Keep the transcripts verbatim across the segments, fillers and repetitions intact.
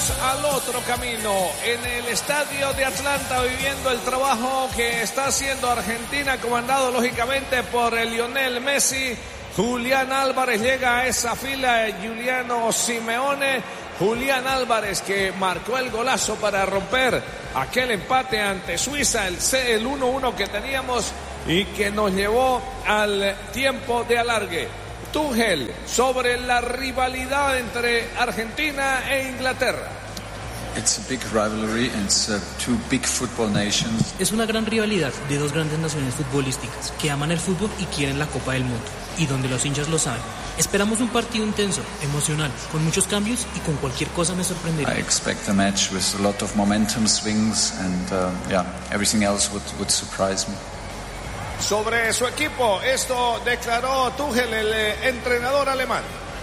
vamos al otro camino, en el estadio de Atlanta, viviendo el trabajo que está haciendo Argentina, comandado lógicamente por el Lionel Messi. Julián Álvarez llega a esa fila de Giuliano Simeone. Julián Álvarez, que marcó el golazo para romper aquel empate ante Suiza, el, el uno uno que teníamos y que nos llevó al tiempo de alargue. Tuchel, sobre la rivalidad entre Argentina e Inglaterra. It's a big rivalry, it's uh, two big football nations. Es una gran rivalidad de dos grandes naciones futbolísticas que aman el fútbol y quieren la Copa del Mundo, y donde los hinchas lo saben. Esperamos un partido intenso, emocional, con muchos cambios y con cualquier cosa me sorprendería. I expect a match with a lot of momentum swings and uh, yeah, everything else would, would surprise me. Sobre su equipo, esto declaró Tuchel, el eh, entrenador alemán.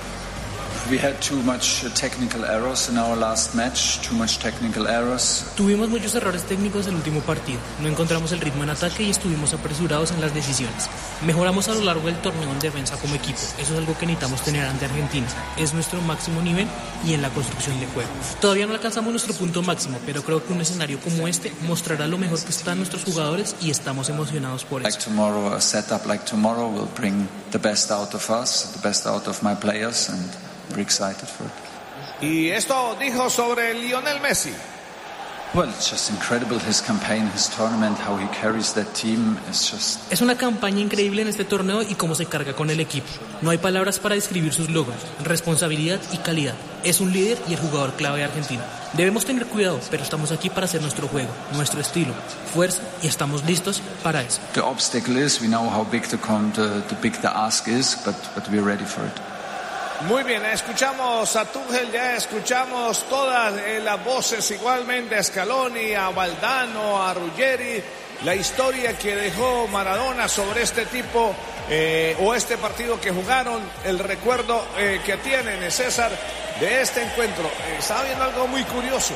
We had too much technical errors in our last match, too much technical errors. Tuvimos muchos errores técnicos en el último partido. No encontramos el ritmo en ataque y estuvimos apresurados en las decisiones. Mejoramos a lo largo del torneo en defensa como equipo. Eso es algo que necesitamos tener ante Argentina. Es nuestro máximo nivel y en la construcción de juego. Todavía no alcanzamos nuestro punto máximo, pero creo que un escenario como este mostrará lo mejor que están nuestros jugadores y estamos emocionados por like eso. Tomorrow, a setup like tomorrow will bring the best out of us, the best out of my players, and we're excited for it. Y esto dijo sobre Lionel Messi. Well, it's just incredible, his campaign, his tournament, how he carries that team is just... Es una campaña increíble en este torneo y cómo se carga con el equipo. No hay palabras para describir sus logros, responsabilidad y calidad. Es un líder y el jugador clave de Argentina. Debemos tener cuidado, pero estamos aquí para hacer nuestro juego, nuestro estilo, fuerza, y estamos listos para eso. The obstacle is, we know how big the, con- the, the big the ask is, but, but we're ready for it. Muy bien, escuchamos a Tuchel, ya escuchamos todas eh, las voces igualmente, a Scaloni, a Valdano, a Ruggeri, la historia que dejó Maradona sobre este tipo eh, o este partido que jugaron, el recuerdo eh, que tienen, César, de este encuentro. Eh, estaba viendo algo muy curioso,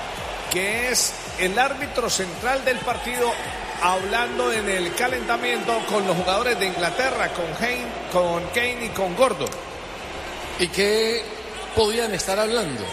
que es el árbitro central del partido hablando en el calentamiento con los jugadores de Inglaterra, con Kane, con Kane y con Gordon. ¿Y qué podían estar hablando?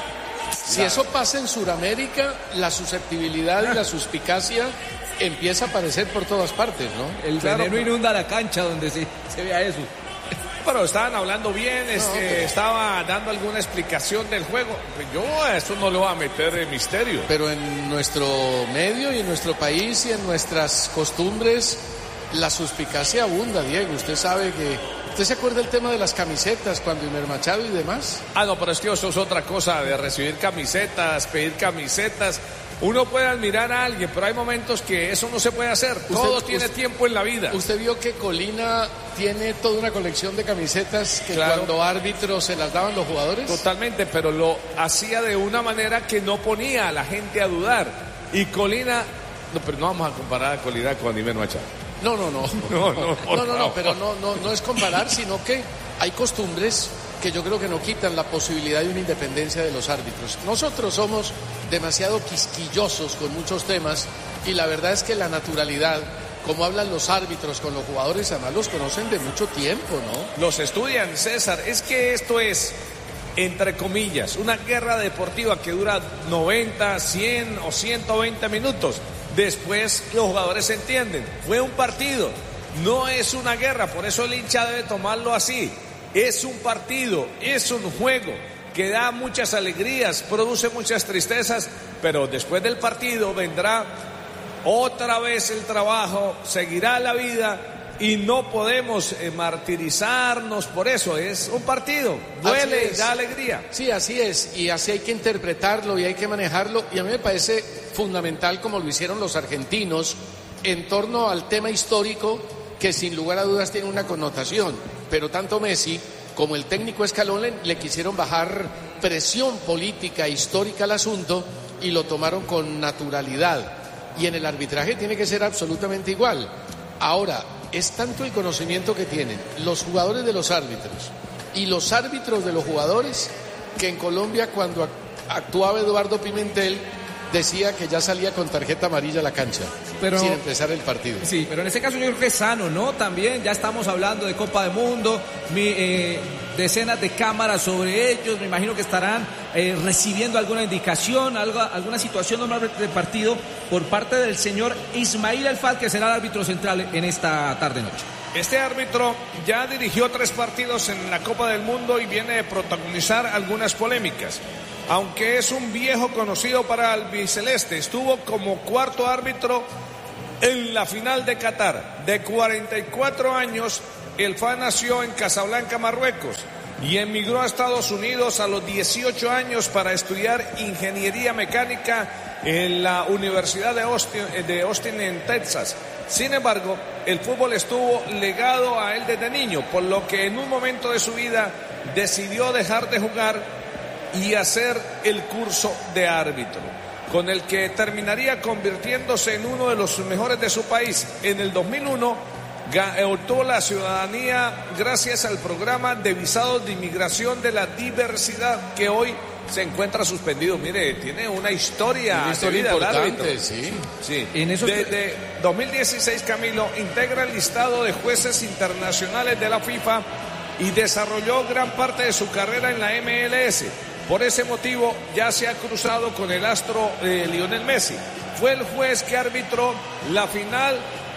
Si Claro. eso pasa en Sudamérica, la susceptibilidad y la suspicacia empieza a aparecer por todas partes, ¿no? El Claro, veneno pero- inunda la cancha donde se, se vea eso. Pero estaban hablando bien, este, pero- estaba dando alguna explicación del juego. Yo a eso no lo voy a meter en misterio. Pero en nuestro medio y en nuestro país y en nuestras costumbres, la suspicacia abunda, Diego. Usted sabe que... ¿Usted se acuerda del tema de las camisetas cuando Imer Machado y demás? Ah, no, pero es que eso es otra cosa de recibir camisetas, pedir camisetas. Uno puede admirar a alguien, pero hay momentos que eso no se puede hacer. Todo Usted- tiene usted- tiempo en la vida. Usted vio que Colina tiene toda una colección de camisetas que Claro. cuando árbitros se las daban los jugadores. Totalmente, pero lo hacía de una manera que no ponía a la gente a dudar. Y Colina, no, pero no vamos a comparar a Colina con Imer Machado. No, no, no. No, no, por no, no, no, favor. pero no, no, no es comparar, sino que hay costumbres que yo creo que no quitan la posibilidad de una independencia de los árbitros. Nosotros somos demasiado quisquillosos con muchos temas y la verdad es que la naturalidad, como hablan los árbitros con los jugadores, además los conocen de mucho tiempo, ¿no? Los estudian, César. Es que esto es, entre comillas, una guerra deportiva que dura noventa, cien o ciento veinte minutos. Después los jugadores se entienden. Fue un partido, no es una guerra, por eso el hincha debe tomarlo así. Es un partido, es un juego que da muchas alegrías, produce muchas tristezas, pero después del partido vendrá otra vez el trabajo, seguirá la vida y no podemos eh, martirizarnos por eso. Es un partido, duele Así y es. da alegría. Sí, así es, y así hay que interpretarlo y hay que manejarlo, y a mí me parece fundamental como lo hicieron los argentinos en torno al tema histórico que sin lugar a dudas tiene una connotación, pero tanto Messi como el técnico Scaloni le, le quisieron bajar presión política histórica al asunto y lo tomaron con naturalidad, y en el arbitraje tiene que ser absolutamente igual. Ahora, es tanto el conocimiento que tienen los jugadores de los árbitros y los árbitros de los jugadores que en Colombia cuando actuaba Eduardo Pimentel decía que ya salía con tarjeta amarilla a la cancha, pero, sin empezar el partido. Sí, pero en ese caso yo creo que es sano, ¿no? También ya estamos hablando de Copa del Mundo, mi, eh, decenas de cámaras sobre ellos, me imagino que estarán eh, recibiendo alguna indicación, algo, alguna situación normal de partido por parte del señor Ismail El Fat, que será el árbitro central en esta tarde-noche. Este árbitro ya dirigió tres partidos en la Copa del Mundo y viene a protagonizar algunas polémicas. Aunque es un viejo conocido para el albiceleste, estuvo como cuarto árbitro en la final de Qatar. De cuarenta y cuatro años, El Fat nació en Casablanca, Marruecos, y emigró a Estados Unidos a los dieciocho años para estudiar ingeniería mecánica en la Universidad de Austin, de Austin en Texas. Sin embargo, el fútbol estuvo legado a él desde niño, por lo que en un momento de su vida decidió dejar de jugar y hacer el curso de árbitro, con el que terminaría convirtiéndose en uno de los mejores de su país. En el dos mil uno obtuvo la ciudadanía gracias al programa de visados de inmigración de la diversidad, que hoy se encuentra suspendido. Mire, tiene una historia, una historia importante, sí. Sí. En esos... Desde dos mil dieciséis, Camilo integra el listado de jueces internacionales de la FIFA y desarrolló gran parte de su carrera en la M L S. Por ese motivo ya se ha cruzado con el astro eh, Lionel Messi. Fue el juez que arbitró la final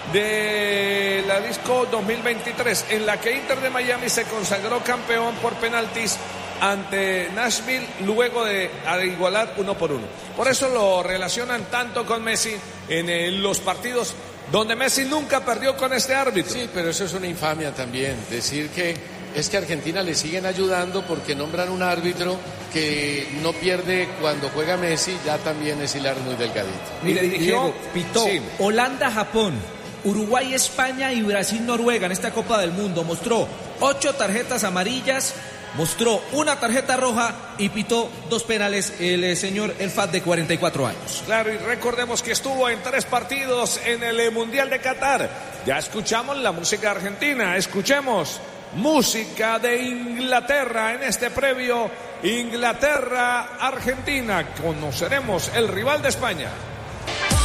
de la Disco dos mil veintitrés, en la que Inter de Miami se consagró campeón por penaltis ante Nashville, luego de igualar uno por uno. Por eso lo relacionan tanto con Messi en, en los partidos donde Messi nunca perdió con este árbitro. Sí, pero eso es una infamia también, decir que es que a Argentina le siguen ayudando porque nombran un árbitro que no pierde cuando juega Messi, ya también es hilar muy delgadito. Mire, dirigió, pitó sí. Holanda-Japón, Uruguay-España y Brasil-Noruega en esta Copa del Mundo. Mostró ocho tarjetas amarillas, mostró una tarjeta roja y pitó dos penales el eh, señor El Fat, de cuarenta y cuatro años. Claro, y recordemos que estuvo en tres partidos en el eh, Mundial de Qatar. Ya escuchamos la música argentina, escuchemos música de Inglaterra en este previo Inglaterra-Argentina. Conoceremos el rival de España.